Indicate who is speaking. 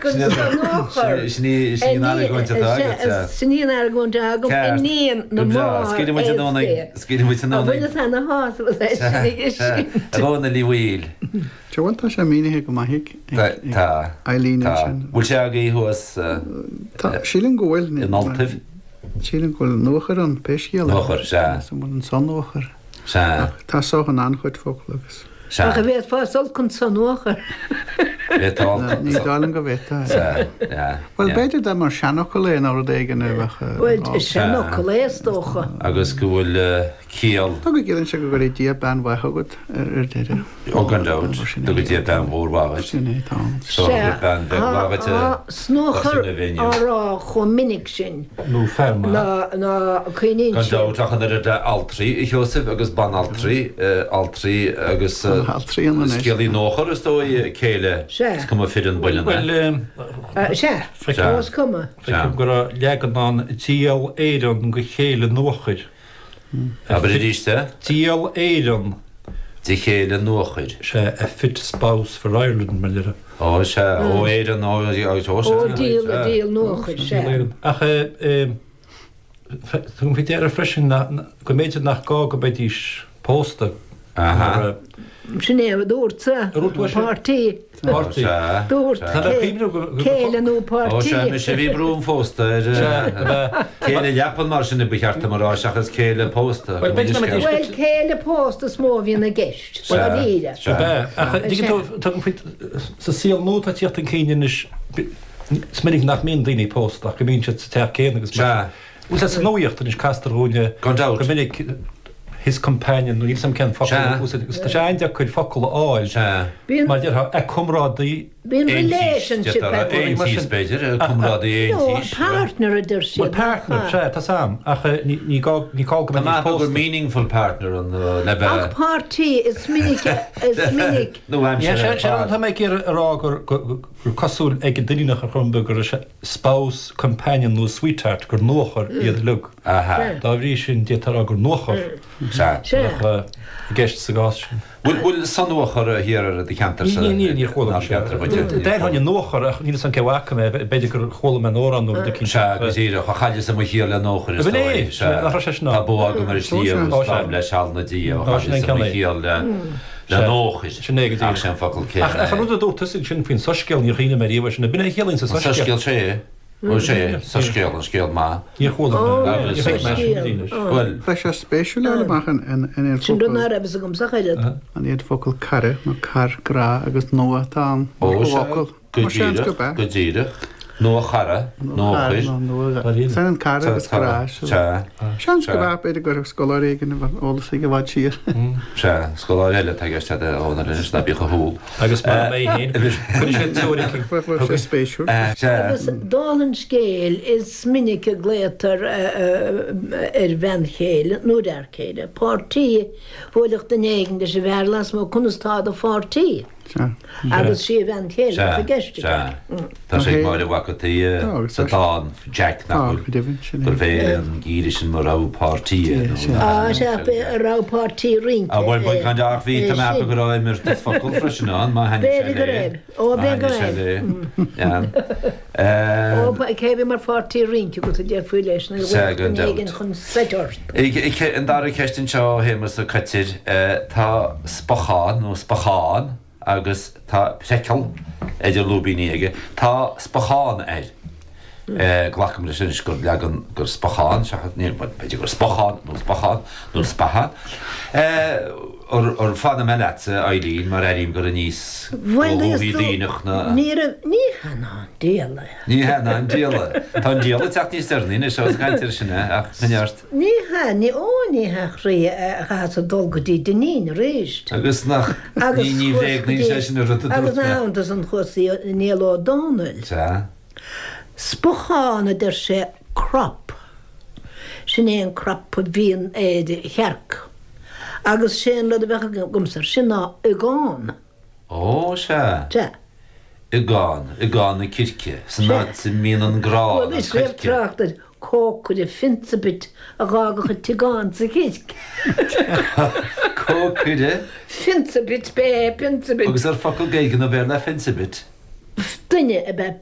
Speaker 1: Sníon airgóinte agad.
Speaker 2: Sníon airgóinte agam níon na má.
Speaker 1: Scíidir muid an
Speaker 2: Bhuiine sanna hás
Speaker 1: Róna líhil.
Speaker 3: Tehailtá sé mínithe go maithic
Speaker 1: Tá
Speaker 3: Eileen sin.
Speaker 1: bhfuil sé agaí thuas
Speaker 3: Tá sílan go bhfuil
Speaker 1: in altaimh
Speaker 3: sílan go nuachar an peiscéal.
Speaker 1: Nuachar, se.
Speaker 3: An sannuachar.
Speaker 1: se
Speaker 3: Tá soch an anchuid fólagus.
Speaker 1: se
Speaker 2: A bhéad fáil chun sanúachar.
Speaker 3: Ní dálan go bhéta. Well beidir de mar seanach go léon á dégan
Speaker 2: Bhfuil sena choléistócha.
Speaker 1: agus go bhfuil cíal
Speaker 3: Tá go gcéann se go gur dí ben bhaithegad ar déidir.
Speaker 1: ógandát do go dtí ben mhórháid
Speaker 3: Sinné tá.
Speaker 2: Snúchar árá chu minic sin
Speaker 4: Nó ferma.
Speaker 2: ná chuoín
Speaker 1: Gandátachan ar de altrií i Joseph agus ban altrií agus
Speaker 3: Trí an
Speaker 1: scéalaí nóchar is dói céile cum fi an buile
Speaker 2: sé fós cuma.
Speaker 4: gur legan tíal éan go chéile nuachir.
Speaker 1: a ríiste
Speaker 4: Tíal éan
Speaker 1: Dí chéile nóchuid
Speaker 4: sé a fit spouse for Ireland me lire.
Speaker 1: ó se ó éidir náí
Speaker 2: Ó díal nóchuid sé.
Speaker 4: Ach tún fi ar freisin go méidir nach gá go beidís pósta.
Speaker 2: Sinné dúirta pártaí céileú pártaí.
Speaker 1: me sé bhí brún fósta céile lepan mar sinna becheartta marrá seachas céile pósta
Speaker 2: Bhfuil céile pósta smó híon na gceist íre.
Speaker 4: Sa síal nó a tíocht an céine is sminnig nach mé daoine pósta go mín te céan agus Ú san nóíocht is castarúne
Speaker 1: Gandát.
Speaker 4: go minic his companion nó sam cen fo sé ainde chuid focail áil má dé ag cumrádaí
Speaker 2: Bhíon relationship
Speaker 1: beidir cumrádaí
Speaker 2: partner idir sin.
Speaker 4: partner sé tá sam ach ní cá go
Speaker 1: gur meaningful partner an le
Speaker 2: Ach pártaí is minic
Speaker 4: Tá mé gur ará gur cosúil ag an duine a chumbe gur spouse companion nó sweetheart gur nóchar iad lug. Dá bhrí sin détar gur nóchar gceist sa gás sin.
Speaker 1: Bhfuil sanúachar a hiar a d cantar
Speaker 4: ní chola Déir háin nóchar ní san cehacha mé beidir gur chola me óranú de cin
Speaker 1: se agus íre chu chaide sem híar le nóchar is bó go mar tíom le sealnadí híal le nóchis sem focail cé.
Speaker 4: Chanú dútas sin fin soscéil ní riine mar íh sinna buna chéann sa
Speaker 1: Sascéil sé ó sé sa scéal an scéal má.
Speaker 4: Ní chola
Speaker 1: Well
Speaker 3: Tá sé spéisiú leachchan in
Speaker 2: sin dúna rabs a gom sachaide.
Speaker 3: an iad focail carre má car gra agus nóa tá
Speaker 1: go ddíire nó chara nóchis
Speaker 3: San an car agus gra. Sean go bh beidir gur scoláréigen bholalas go bhhaid sír.
Speaker 1: se scoil eile teiste óna le na bí choú.
Speaker 4: agus mé sé
Speaker 3: spéisiú.
Speaker 2: Agus dálan scéil is minic a glétar ar bhen chéile nó ar chéile. Pártaí bhfuileach den éigen de sé bhelas má chunastád a pártaí. Agus sí bhen chéile a geiste.
Speaker 1: Tá sé mar wacataí sa dá Jack na gur bhé an gíiri sin mar rápátíí.
Speaker 2: sé rápártaí ring.
Speaker 1: A bhfuil mu gan deach ví me go raimir focail freisin an má
Speaker 2: cébh mar fátíí ring go a déir fuiile chun séirt.
Speaker 1: an dar ceistin seo hémas a catir tá spacháin nó spacháin agus tá peceil idir lúbíníige tá spacháin glacham le sin gur legan gur spacháin se ní beidir gur spacháin nó spacháin nó spacháin ar fanna me Eileen mar éim gur a níos díach na
Speaker 2: Ní hena déala.
Speaker 1: Ní hena an díala Tá díala teach níos starníine se gaiintir sinna ach naart.
Speaker 2: Ní ní ónítheach ré a dul go dtí dení réist.
Speaker 1: Agus nach ní bhéh ní sé sin ru
Speaker 2: agus nátas an chusaí níló Donald. Spochána idir sé crop sin é an crop bhíon éidir chearc. Agus sin le bhecha gomsar sinna i gáin.
Speaker 1: Ó se i gáin na kirce san ná mí an grá
Speaker 2: is réhtrachtad cócu de finsabit a gágacha tigáin sa kiic.
Speaker 1: Cócuide?
Speaker 2: Finsabit bé pinsabit.
Speaker 1: Agus ar focail géigen a bhéir le finsabit.
Speaker 2: Duine a bheith